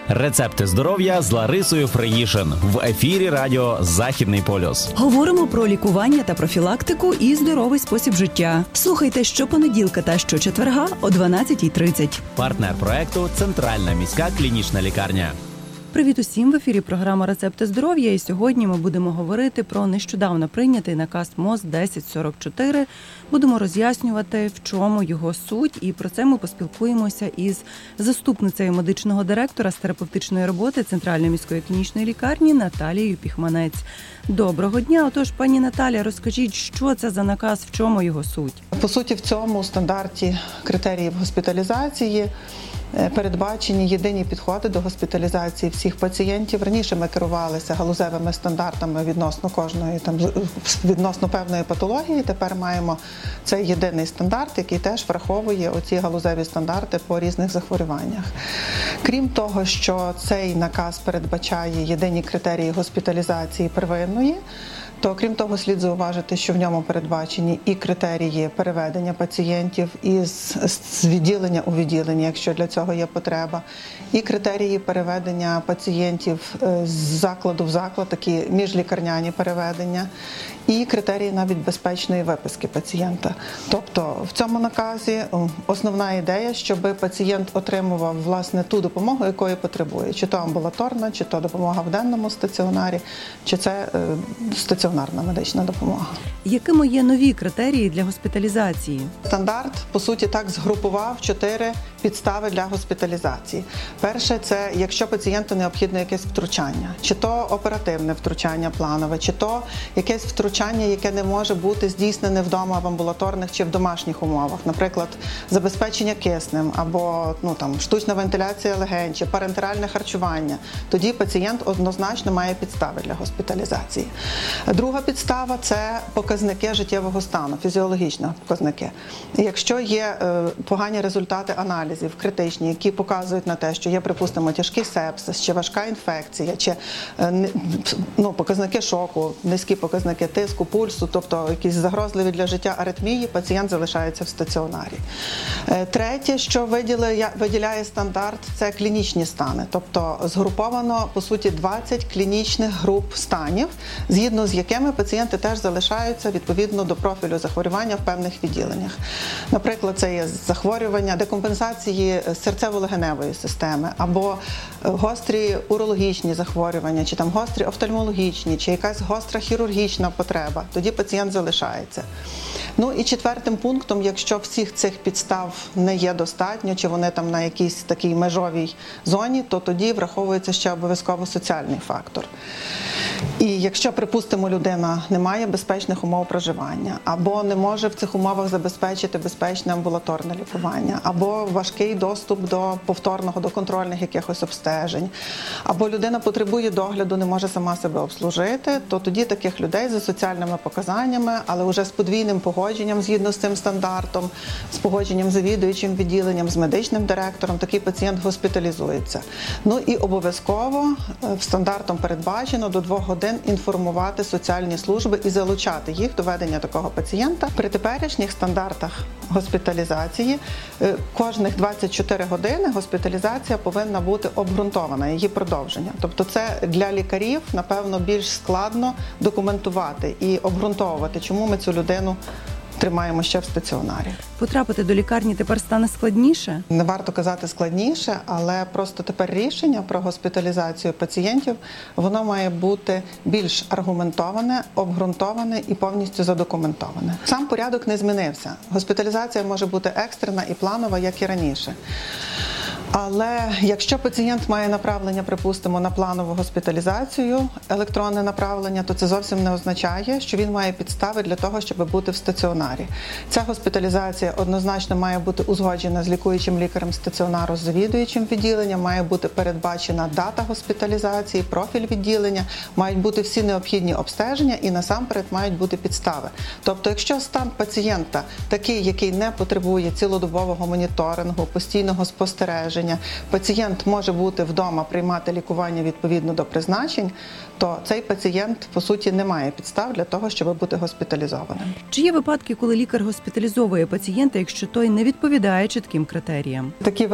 Рецепти здоров'я з Ларисою Фриїшин в ефірі радіо «Західний полюс». Говоримо про лікування та профілактику і здоровий спосіб життя. Слухайте щопонеділка та щочетверга о 12:30. Партнер проекту – Центральна міська клінічна лікарня. Привіт усім! В ефірі програма «Рецепти здоров'я». І сьогодні ми будемо говорити про нещодавно прийнятий наказ МОЗ 1044. Будемо роз'яснювати, в чому його суть. І про це ми поспілкуємося із заступницею медичного директора з терапевтичної роботи Центральної міської клінічної лікарні Наталією Піхманець. Доброго дня! Отож, пані Наталя, розкажіть, що це за наказ, в чому його суть? По суті, в цьому стандарті критеріїв госпіталізації передбачені єдині підходи до госпіталізації всіх пацієнтів. Раніше ми керувалися галузевими стандартами відносно кожної, відносно певної патології. Тепер маємо цей єдиний стандарт, який теж враховує оці галузеві стандарти по різних захворюваннях. Крім того, що цей наказ передбачає єдині критерії госпіталізації первинної, то, крім того, слід зауважити, що в ньому передбачені і критерії переведення пацієнтів із відділення у відділення, якщо для цього є потреба, і критерії переведення пацієнтів з закладу в заклад, такі міжлікарняні переведення, і критерії навіть безпечної виписки пацієнта. Тобто в цьому наказі основна ідея, щоб пацієнт отримував, власне, ту допомогу, якої потребує. Чи то амбулаторна, чи то допомога в денному стаціонарі, чи це стаціонарна медична допомога. Якими є нові критерії для госпіталізації? Стандарт, по суті, так згрупував 4 підстави для госпіталізації. Перше – це якщо пацієнту необхідно якесь втручання. Чи то оперативне втручання планове, чи то якесь втручання, яке не може бути здійснене вдома в амбулаторних чи в домашніх умовах. Наприклад, забезпечення киснем, або штучна вентиляція легень, чи парентеральне харчування. Тоді пацієнт однозначно має підстави для госпіталізації. Друга підстава – це показники життєвого стану, фізіологічні показники. Якщо є погані результати аналізів, критичні, які показують на те, що є, припустимо, тяжкий сепсис, чи важка інфекція, чи показники шоку, низькі показники тиску, пульсу, тобто якісь загрозливі для життя аритмії, пацієнт залишається в стаціонарі. Третє, що виділяє стандарт, це клінічні стани. Тобто згруповано, по суті, 20 клінічних груп станів, згідно з якими пацієнти теж залишаються відповідно до профілю захворювання в певних відділеннях. Наприклад, це є захворювання, декомпенсації серцево-легеневої системи, або гострі урологічні захворювання, чи гострі офтальмологічні, чи якась гостра хірургічна потреба. Тоді пацієнт залишається. І четвертим пунктом, якщо всіх цих підстав не є достатньо, чи вони на якійсь такій межовій зоні, то тоді враховується ще обов'язково соціальний фактор. І якщо, припустимо, людина не має безпечних умов проживання, або не може в цих умовах забезпечити безпечне амбулаторне лікування, або важкий доступ до повторного, до контрольних якихось обстежень, або людина потребує догляду, не може сама себе обслужити, то тоді таких людей за соціальними показаннями, але вже з подвійним погодженням згідно з цим стандартом, з погодженням завідуючим відділенням, з медичним директором, такий пацієнт госпіталізується. І обов'язково стандартом передбачено до 2 годин інформувати соціальні служби і залучати їх до ведення такого пацієнта. При теперішніх стандартах госпіталізації кожних 24 години госпіталізація повинна бути обґрунтована, її продовження. Тобто це для лікарів, напевно, більш складно документувати і обґрунтовувати, чому ми цю людину тримаємо ще в стаціонарі. Потрапити до лікарні тепер стане складніше? Не варто казати складніше, але просто тепер рішення про госпіталізацію пацієнтів, воно має бути більш аргументоване, обґрунтоване і повністю задокументоване. Сам порядок не змінився. Госпіталізація може бути екстрена і планова, як і раніше. Але якщо пацієнт має направлення, припустимо, на планову госпіталізацію, електронне направлення, то це зовсім не означає, що він має підстави для того, щоб бути в стаціонарі. Ця госпіталізація однозначно має бути узгоджена з лікуючим лікарем стаціонару, з завідуючим відділенням, має бути передбачена дата госпіталізації, профіль відділення, мають бути всі необхідні обстеження і насамперед мають бути підстави. Тобто, якщо стан пацієнта такий, який не потребує цілодобового моніторингу, постійного спостереження, пацієнт може бути вдома, приймати лікування відповідно до призначень, то цей пацієнт, по суті, не має підстав для того, щоб бути госпіталізованим. Чи є випадки, коли лікар госпіталізовує пацієнта, якщо той не відповідає чітким критеріям? Такі